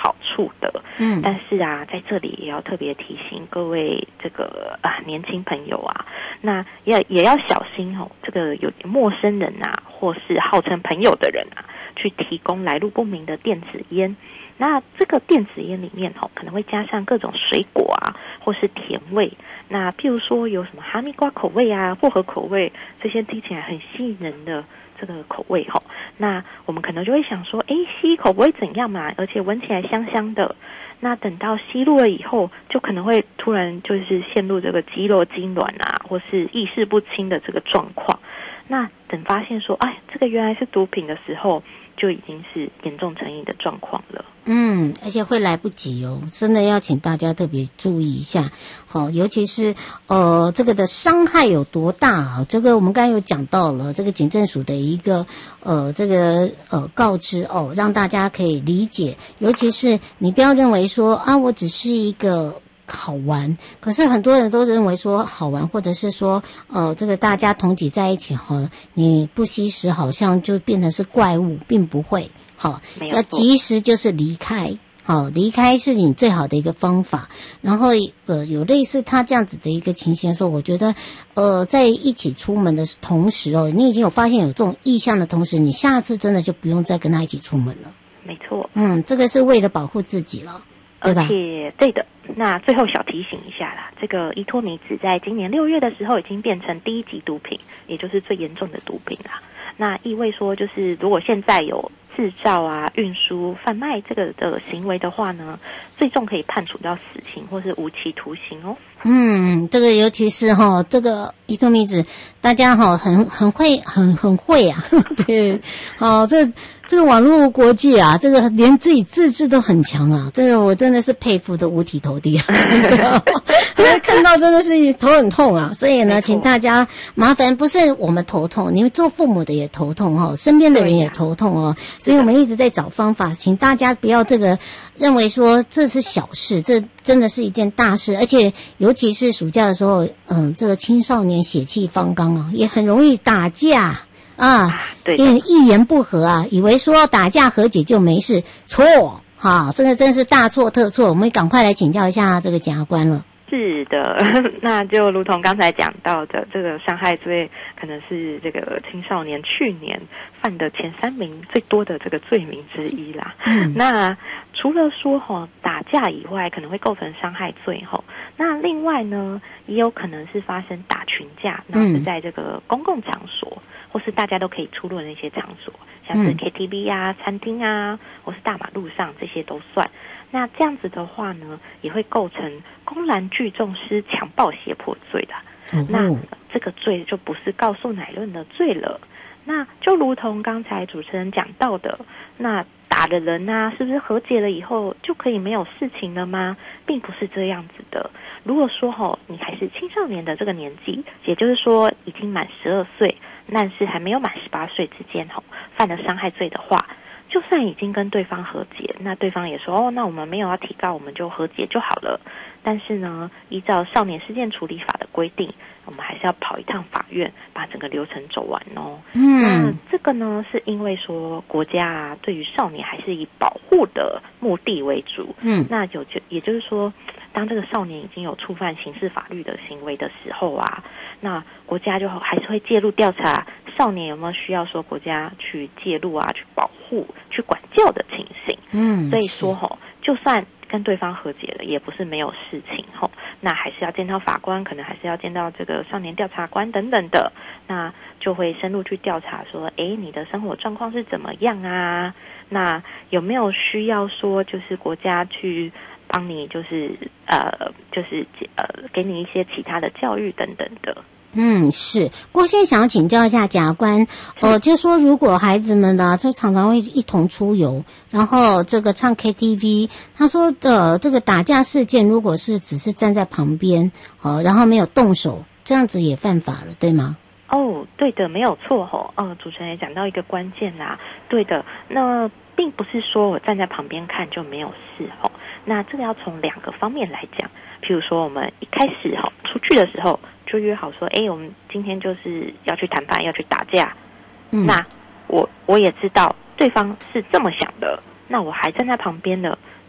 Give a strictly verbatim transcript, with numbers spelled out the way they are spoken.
好处的。嗯，但是啊，在这里也要特别提醒各位这个啊年轻朋友啊，那也也要小心哦，这个有陌生人啊，或是号称朋友的人啊，去提供来路不明的电子烟。那这个电子烟里面哦，可能会加上各种水果啊，或是甜味。那譬如说有什么哈密瓜口味啊、薄荷口味，这些听起来很吸引人的这个口味吼，那我们可能就会想说，诶，吸一口不会怎样嘛，而且闻起来香香的。那等到吸入了以后，就可能会突然就是陷入这个肌肉痉挛啊，或是意识不清的这个状况。那等发现说，哎，这个原来是毒品的时候，就已经是严重成瘾的状况了。 嗯，而且会来不及哦，真的要请大家特别注意一下。好、哦，尤其是呃这个的伤害有多大啊？这个我们刚才有讲到了，这个警政署的一个呃这个呃告知哦，让大家可以理解。尤其是你不要认为说啊，我只是一个好玩，可是很多人都认为说好玩，或者是说呃这个大家同挤在一起哈，你不吸食好像就变成是怪物，并不会。好，要及时就是离开，好，离开是你最好的一个方法。然后呃，有类似他这样子的一个情形的时候，我觉得呃，在一起出门的同时哦，你已经有发现有这种意向的同时，你下次真的就不用再跟他一起出门了。 没错， 嗯，这个是为了保护自己了，对吧？ 而且对的。那最后小提醒一下啦，这个依托米酯在今年六月的时候已经变成第一级毒品，也就是最严重的毒品啦。那意味说，就是如果现在有制造啊、运输、贩卖这个的行为的话呢，最重可以判处到死刑或是无期徒刑哦。 嗯，这个尤其是哈、哦，这个依托米酯，大家哈、哦、很很会很很会啊，对，好、哦、这。这个网络国际啊，这个连自己自制都很强啊，这个我真的是佩服的五体投地啊，真的，看到真的是头很痛啊。所以呢，请大家麻烦，不是我们头痛，你们做父母的也头痛哦，身边的人也头痛哦。所以我们一直在找方法，请大家不要这个认为说这是小事，这真的是一件大事，而且尤其是暑假的时候，嗯，这个青少年血气方刚啊，也很容易打架。啊， 对， 因为一言不合啊，以为说打架和解就没事，错哈，这个真是大错特错。我们赶快来请教一下这个检察官了。 是的，那就如同刚才讲到的，这个伤害罪可能是这个青少年去年犯的前三名最多的这个罪名之一啦。嗯，那除了说哈打架以外，可能会构成伤害罪哈。那另外呢，也有可能是发生打群架，那是在这个公共场所。嗯，或是大家都可以出入的那些场所，像是 K T V 啊、餐厅啊，或是大马路上，这些都算。那这样子的话呢，也会构成公然聚众施强暴胁迫罪的。嗯，那这个罪就不是告诉乃论的罪了。那就如同刚才主持人讲到的，那打的人啊，是不是和解了以后就可以没有事情了吗？并不是这样子的。如果说吼，你还是青少年的这个年纪，也就是说已经满十二岁，但是还没有满十八岁之间吼，犯了伤害罪的话，就算已经跟对方和解，那对方也说哦，那我们没有要提告，我们就和解就好了。但是呢，依照少年事件处理法的规定，我们还是要跑一趟法院，把整个流程走完哦。嗯，那这个呢，是因为说国家啊，对于少年还是以保护的目的为主。嗯，那有就也就是说，当这个少年已经有触犯刑事法律的行为的时候啊，那国家就还是会介入调查少年有没有需要说国家去介入啊，去保护、去管教的情形。嗯，所以说吼，就算跟对方和解了，也不是没有事情吼，那还是要见到法官，可能还是要见到这个少年调查官等等的，那就会深入去调查说，诶，你的生活状况是怎么样啊？那有没有需要说，就是国家去帮你，就是呃，就是呃，给你一些其他的教育等等的。 嗯，是。郭先想要请教一下检察官，呃，就说如果孩子们呢，就常常会一同出游，然后这个唱 K T V， 他说的这个打架事件，如果是只是站在旁边，呃，然后没有动手，这样子也犯法了，对吗？ 哦，对的，没有错吼。呃，主持人也讲到一个关键啦，对的，那并不是说我站在旁边看就没有事吼。那这个要从两个方面来讲，譬如说我们一开始吼出去的时候。就约好说，哎，我们今天就是要去谈判，要去打架。嗯，那我我也知道对方是这么想的，那我还站在旁边的，